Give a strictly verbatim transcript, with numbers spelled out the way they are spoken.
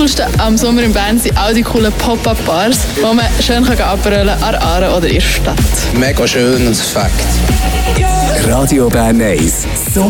Coolste am Sommer in Bern sind auch die coolen Pop-Up-Bars, wo man schön abrollen kann an der Aare oder in der Stadt. Mega schön und Fakt. Radio Bern eins. So